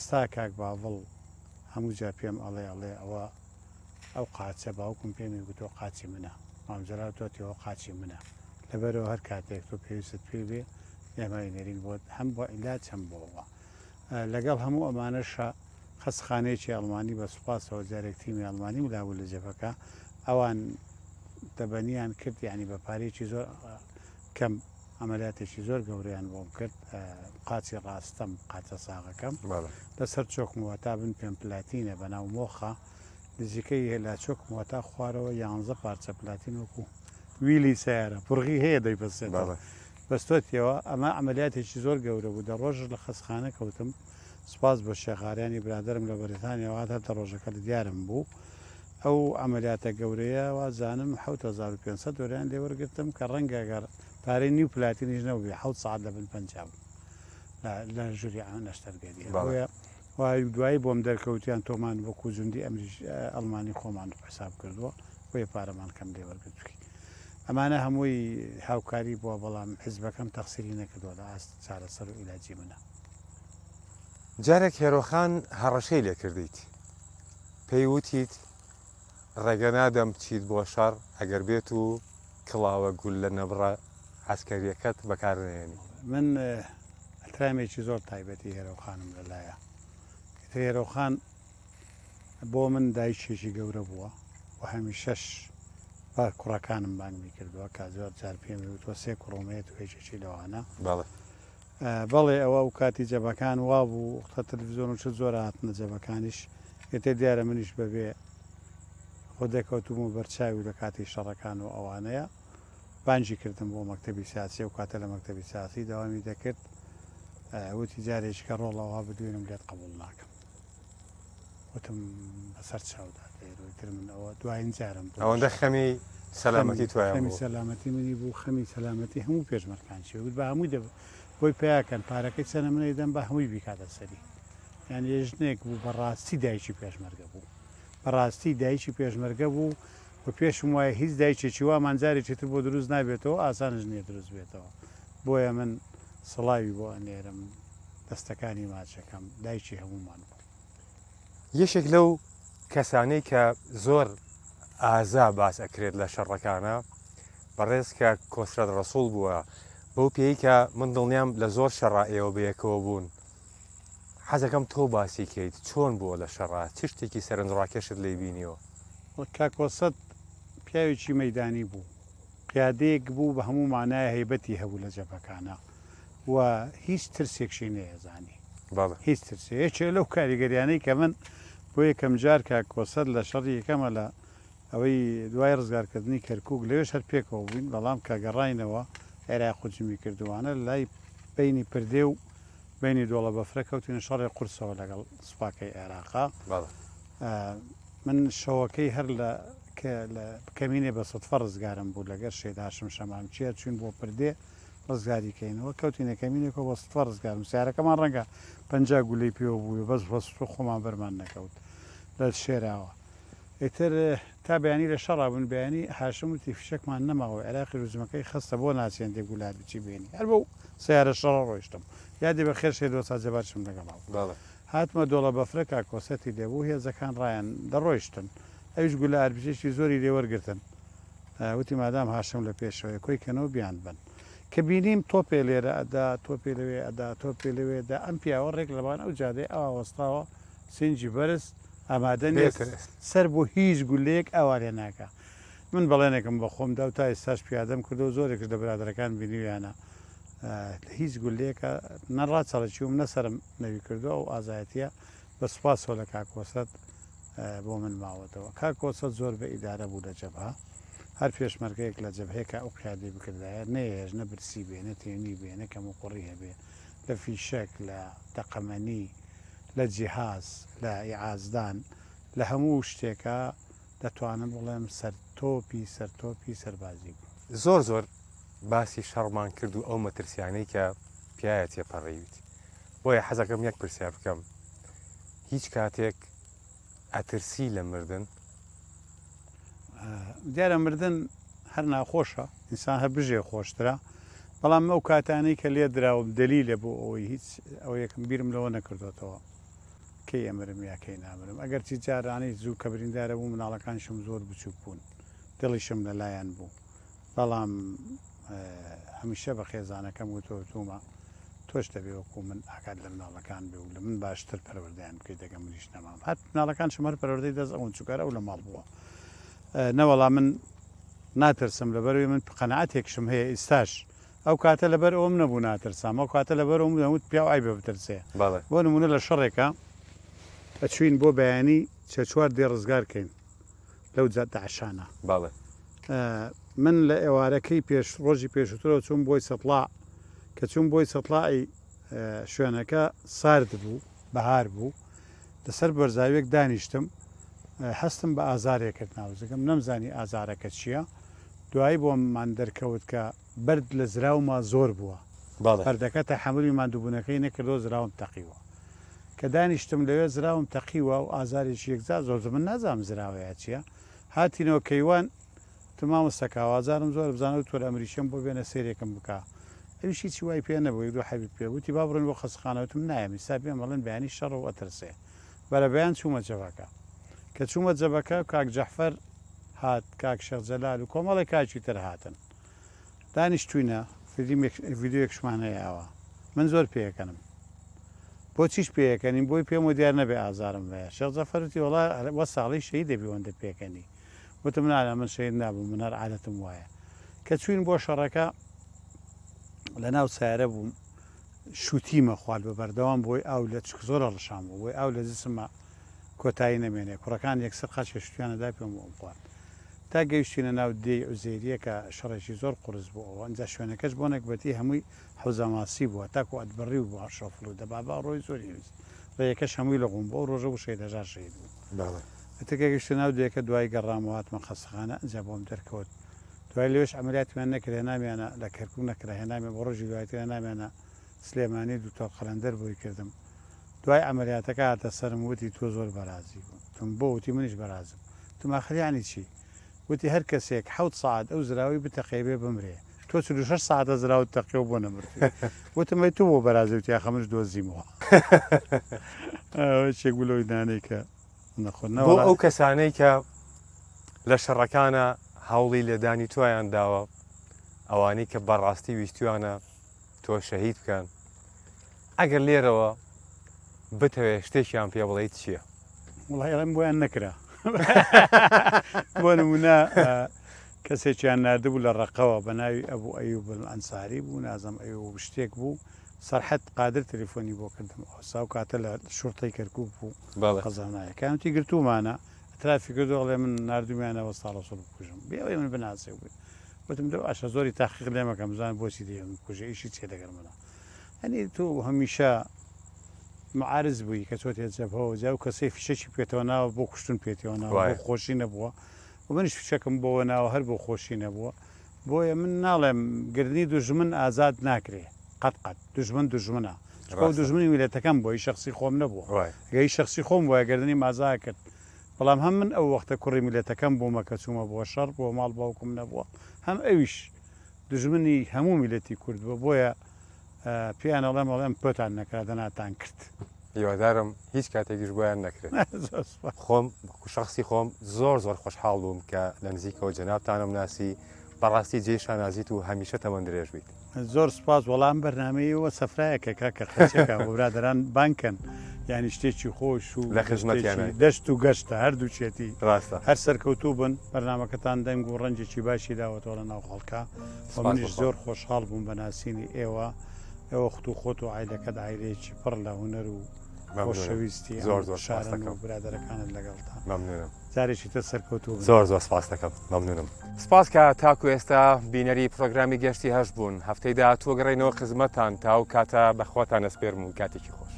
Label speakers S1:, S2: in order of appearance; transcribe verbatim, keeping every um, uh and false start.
S1: ئێستا کاک باڤڵ هەموو جا پێم ئەڵێ ئەڵێ ئەوە ئەو قاچە باوکم پێمی گوتۆ قاچی منە مامزرا تۆتیەوە قاچی منە لەبەرەوە هەر کاتێک تۆ پێویست پێ بێ ئێمە نێرین بۆ هەم بۆ ئیلاج هەم بۆەوە لەگەڵ هەموو ئەمانەشە خەسخانەیەکی ئەڵمانی بە سوپاسەوە جارێک تیمی ئەڵمانی ملاوە لە جەبەکە ئەوان دەبەنیان کرد یعنی بە پارێکی زۆر کەم ئەمەلاتێکی زۆر گەورەیان بۆم کرد قاچی ڕاستەم قاچە ساغەکەم لەسەر چۆکمەوە تا بن پێم پلاتینە بەناو مۆخە نزیکەی هێلا چۆکمەوە تا خوارەوە یانزە پارچە پلاتین وەکو ویلی سیارە پڕغی هەیە دەیبەسێت بەستۆتیەوە ئەمە ئەمەلاتێکی زۆر گەورە بوو دە ڕۆژ لە خەسخانە کەوتم سپاس بۆ شێخاریانی برادرم لە بەریتانیاوە هەتا ڕۆژەکە لە دیارم بوو ئەو ئەمەلیاتە گەورەیە وازانم حوت هەزار و پێنجسەد دۆریان لێوەرگرتم کە ڕەنگە گەر پارەی نیو پلاتینیش نەبووی حوت سەعات لە بن پەنجاو لە ژووری ئەمە نەشتەرگەری وای دوایی بۆم دەرکەوتیان تۆمان وەکو جوندی ئەمریش ئەڵمانی خۆمان حساب کردووە بۆیە پارەمان کەم لێوەرگرتووی ئەمانە هەمووی هاوکاری بووە بەڵام حیزبەکەم تەقسیری نەکردووە لە ئاست چارەسەر و ئیلاجی منە.
S2: جارێک هێرۆخان هەڕەشەی لێ کردیت پێی وتیت ڕێگە نادەم بچیت بۆ شەڕ ئەگەر بێت و کڵاوە گول لە نەبڕە عسکەریەکەت بەکارنێنی
S1: من ئەترامێکی زۆر تایبەتی هێرۆخانم لەلایە هێرۆخان بۆ من دایکێکی گەورە بووە و هەمی شەش بار کوڕەکانم بانگمی کردووە کا زۆر جار پێمی وتوە سێ کوڕۆمەیەت و هێچێکی لەوانە بەڵێ ئەوە و کاتی جەبەکان وا بوو قتە تەلەڤیزۆن و چ زۆر هاتنە جەبەکانیش هێتێ دیارە منیش بەبێ خۆ دەکەوتوم و بەرچاوی لە کاتی شەڕەکان و ئەوانەیە بانجی کردم بۆ مەکتەبی سیاسی و کاتە لە مەکتەبی سیاسی داوامی دەکرد وتی جارێکی کە ڕۆڵەوە بدوێنم لێت قبول ناکەم وتم بەسەر چاودا دەیروتر من ئەوە دوایین جارم
S2: ئەوەندە خەمی سەلامەتی توایە
S1: خەمی سەلامەتی منی بوو خەمی سەلامەتی هەموو پێشمەرکانچی وت بە هەمووی دەب بۆی پیاکەن پارەکەی چەنە منەی دەم بە هەمووی بیکاتە سەری یان ێژنێک بوو بەڕاستی دایکی پێشمەرگە بوو بەڕاستی دایکی پێشمەرگە بوو بە پێشم وایە هیچ دایکێکی وا مانجارێکی تر بۆ دروست نابێتەوە ئاسانش نییە دروست بێتەوە بۆیە من سڵاوی بۆ ئەنێرم دەستەکانی ماچەکەم دایکی هەمومان بوو.
S2: یەشێک لەو کەسانەی کە زۆر ئازا باس ئەکرێت لە شەڕەکانە بەڕێز کە کۆسرەت ڕەسوڵ بووە بەو پێی کە من دڵنیام لە زۆر شەڕا ئێوە بەیەکەوە بوون حەزەکەم تۆ باسی کەیت چۆن بووە لە شەڕا چ شتێکی سەرنجڕاکێشت لێ بینیەوە؟
S1: کاکۆسەد پیاوێکی مەیدانی بوو قیادەیەک بوو بە هەموو مانایە هەیبەتی هەبوو لە جەبەکانە و هیچ ترسێکشی نەیەزانی هیچ ترسێ یەکێ لەو کاریگەریانەی کە من بۆ یەکەم جار کاکۆسەد لە شەڕی یەکەمە لە ئەوەی دوای ڕزگارکردنی کەرکووک لەوێش هەر پێکەوە بووین بەڵام کە گەڕاینەوە عێراق خوجمی کردوانە لای بینی پردێ و بینی دۆڵە بەفرە کەوتینە شەڕی قورسەوە لەگەڵ سوپاکەی عێراقا من شەوەکەی هەر لە کەمینێ بە سەدفە ڕزگارم بوو لەگەر شێد هاشم شەمامچیە چوین بۆ پردێ ڕزگاری کەینەوە کەوتینە کەمینێکەوە بە سەدفە ڕزگارم سیارەکەمان ڕەنگە پەنجا گولەی پێوە بووی بەس بەست خۆمان بەرمان نەکەوت لە شێراوە ئیتر تا بەیانی لە شەڕا بوون بەیانی هاشم وتی فشەکمان نەماوە عێراقی روزمەکەی خستە بۆ ناچێن دێ گولار بچی بێنی هەر بەو سیارە شەڕە ڕۆیشتم یادی بە خێر شێ دۆ سا جەبارشم لەگەڵاو هاتمە دۆڵە بەفرە کاکۆسەتی لێبوو هێزەکان ڕایان دەڕۆیشتن ئەویش گولە ئاربژێکی زۆری لێوەرگتن وتی مادام هاشم لە پێشەوەی کۆی کەنەوە بیان بن کە بینیم تۆ پێ لێرە ئەدا تۆ پێ لەوێ ئەدا تۆ پێ لەوێدا ئەم پیاوە ڕێک لەبان ئەو جادەی ئەوە وەستاوە سنجی بەرز ئامادە سەر بۆ هیچ گولەیەک ئەوا لێ ناکە من بەڵێنێکم بە خۆمدا و تا ئێستاش پیادەم کردو زۆرێکش لە برادەکان بینیویانە هیچ گولەیەکە نەڕات چاڵەکی و نەسرم نەوی کردووە و ئازایەتە بە سوپاسەوە لە کاکۆسەد بۆ من ماوەتەوە کاکۆسەد زۆر بە ئیدارە بوو لە جەبهە هەر پێشمەرگەیەک لە جەبهەیەکە ئەو پیادەی بکردایە نەهێژ نە برسی بێ نە تێنی بێ نە کەم و قوڕی هەبێ لە فیشەک لە تەقەمەنی لە جیهاز لە ئیعازدان لە هەموو شتێکە دەتوانم بڵێم سەرتۆپی سەرتۆپی سەربازی بوو.
S2: زۆر زۆر باسی شەڕمان کرد و ئەو مەترسیانەی کە پیاە تێپەڕێویت بۆیە حەزەکەم یەک پرسیار بکەم هیچ کاتێک ئەترسی لە مردن؟
S1: دیارە مردن هەر ناخۆشە ئینسان هەر بژێ خۆشترە بەڵام ئەو کاتانەی کە لێ دراوە دەلیلە بۆ ئەوەی هیچ ئەو یەکەم بیرم لەوە نەکردوێتەوە کەی ئەمرم یاکەی نامرم ئەگەر چی جارانی زوو کە بریندارە بوو مناڵەکانشم زۆر بچوو بوون دڵیشم لەلایەن بوو بەڵام هەمیشە بە خێزانەکەم وتۆتومە تۆش دەبێ وەکو من ئاکات لە مناڵەکان بێ و لە من باشتر پەروەردەیان بکەیت دەگە منیش نەمام هەر مناڵەکان شمەر پەروەردەی دەست ئەوەن چووکارە و لە ماڵ بووە نەوەڵام من ناترسم لەبەروی من قەنەعەتێکشم هەیە ئێستاش ئەو کاتە لەبەر ئەوم نەبوو ناترسام ئەو کاتە لەبەر ئەوم دەموت پیا ئای بێ بترسێ بۆ نمونە لە شەڕێکە ئەچوین بۆ بەیانی چە چوار دێ ڕزگارکەین لەو داعشانە من لە ئێوارەکەی پێش ڕۆژی پێشووترەوە چوون بۆی سەتڵا کە چوون بۆی سەتڵای شوێنەکە سارد بوو بەهار بوو لەسەر بەرزاوێک دانیشتم هەستم بە ئازارێک کرد ناوزەکەم نەمزانی ئازارەکە چییە دوایی بۆمان دەرکەوت کە بەرد لە زراوما زۆر بووە بەردەکە تا حەملی مادووبوونەکەی نەکردۆ زراوم تەقیوە کە دانیشتم لەوێ زراوم تەقیوە و ئازارێکی یەکجا زۆر من نازانم زراوەیە چییە هاتینەوە کەیوان تمامەستەکوازارم زۆر بزانەوە تۆ لە ئەمریشم بۆ بێنە سێرێکم بکە ئەویشی چی وای پێ نەبووی دو حەبی پێوتی با بڕن بۆ خەسخانەوتم نایەم ئستا پێم بەڵێن بەیانی شەڕ و ئەترسێ بەرەبەیان چوومە جەبەکە کە چوومە جەبەکە کاک جەحفەر هات کاک شێخ جەلال و کۆمەڵی کاکی تر هاتن دانیشتوینە ڤیدیۆیەکشمان هەیەوە من زۆر پێەکەنم بۆ چیش پێەکەنین بۆی پێم و دیار نەبێ ئازارم بەیە شێخ جەفەرتی وەڵا وە ساڵی شەهید دەبی ئەوەندە پێکەنی وتم نانە من شەهید نابووم من هەر عادەتم وایە کە چوین بۆ شەڕەکە لە ناو سیارە بووم شوتیمە خوارد بە بەردەوام بۆی ئاو لە چ زۆر هەڵشام بوو بۆی ئاو لە جسمە کۆتایی نەمێنێ کوڕەکان یەکسەر قاچە شتیانەدا پێم بۆم خوارد تا گەیشتینە ناو دێی عوزێریە کە شەڕێکی زۆر قورس بوو ئەوە ئەنجا شوێنەکەش بۆ نەکبەتی هەمووی حوزەماسی بووە تاکو ئەدبڕی و بووە شەفڵ و دەبابا ڕۆی زۆری ویست ڕێیەکەش هەمووی لە غوم بۆ ڕۆژە و شەیدەژار شەید بوو ئەتەکە گەیشتە ناو دێکە دوای گەڕامەوە هاتمە خەستەخانە ئەنجا بۆم دەرکەوت دوای لێش ئەمەلیاتیان نەکرد هێنامیانە لە کەرکوو نەکرا هێنامیان بۆ ڕۆژی دوایەتی هێنامیانە سلێمانی دووتۆ قەلەندەر بۆی کردم دوای ئەمەلیاتەکە هاتە سەرم وتی تۆ زۆر بەرازی بوو تم بۆ وتی منیش بەرازم تم ئاخریانی چی وتی هەر کەسێک حەوت ساعت ئەو زراوی بتەقێبێ بمرێ تۆ چل و شەش ساعتە زراوت تەقیەوە بۆ نەمرد وتمەی تۆ بۆ بەرازی وتی ئاخە منش دۆزیمەوە چێک بلۆی دانەی کە
S2: بۆ ئەو کەسانەی کە لە شەڕەکانە هەوڵی لێدانی تویان داوە ئەوانەی کە بەڕاستی ویستویانە تۆ شەهید بکەن ئەگەر لێرەوە بتەوێ شتێکیان پێ بڵێیت چییە؟
S1: وڵای ئەڵێم بۆیان نەکرا بۆ نمونە کەسێکیان نردبوو لە ڕقەوە بە ناوی ئەبوو ئەیوب ئەنساری بوو نازەم ئەیوب شتێک بوو سەرحەت قادر تەلیفۆنی بۆ کردم ئەوسا و کاتە لە شورتەی کەرکوب بوو قەزانایە کامتی گرتومانە ترافی کردو ئەڵێ من نردومیانەوە ساڵە سڵ بکوژم بێ من بناسێ بووی وتم دە ئاشە زۆری تاقیق لێمەکەم بزان بۆچی دێم کوژە ئیشی چێ دەگەر منە هەنی تو هەمیشە معارز بووی کە چۆت جەبهەوە جا و کەسەی فیشەکی پێێتەوە ناوە بۆ کوشتن پێێتەوە ناوە بۆ خۆشی نەبووە و منیش فیشەکەم بۆەوە ناوە هەر بۆ خۆشی نەبووە بۆیە من ناڵێم گردنی دوژمن ئازاد ناکرێ قەت قەت دوژمن دوژمنە دوژمنی ویلێتەکەم بۆی شخصی خۆم نەبووە گەی شخصی خۆم وایە گردنی مازا کرد بەڵام هەم من ئەو وەختە کوڕی میلێتەکەم بوومە کە چوومە بۆ شەڕ بۆ ماڵ باوکم نەبووە هەم ئەویش دژمنی هەموو میلەتی کورد بووە بۆیە پێیان ئەڵێم ئەڵێم پۆتان نەکرا دەناتان کرد
S2: هیوادارم هیچ کاتێکیش بۆیان نەکرێت خۆم شخصی خۆم زۆر زۆر خۆشحاڵ بووم کە لە نزیکەوە جەنابتانم ناسی بەڕاستی جێشان نازیت و هەمیشە تەمەند درێژ بیت
S1: زۆر سپاس وەڵام بەرنامەیەوە سەفرایەکە کاکە خەچێکە بۆ برادەران بانکن ینی شتێکی خۆش و
S2: لە خزمەتیانە
S1: دەست و گەشتە هەردووچێتی
S2: ڕاستە
S1: هەر سەرکەوتوو بن بەرنمەکەتان دەنگ و ڕەنجێکی باشی داوەتەوە لە ناو خەڵکە منیش زۆر خۆشحاڵ بووم بە ناسینی ئێوە ئێوە خت و خۆت و عیلەکەت عیلەیەکی پڕ لە هوەر و خۆشەویستی
S2: زۆر زۆر
S1: شارن و برادەرەکانت لەگەڵتا
S2: مەمنونم
S1: جارێکی تر سەرکەوتوو
S2: زۆر زۆر سپاس دەکەم مەمنونم سپاس کە تاکو ئێستا بینەری پرۆگرامی گەشتی هەش بوون هەفتەی داهاتووە گەڕێنەوە خزمەتان تا و کاتە بەخواتان ئەسپێرم و کاتێکی خۆش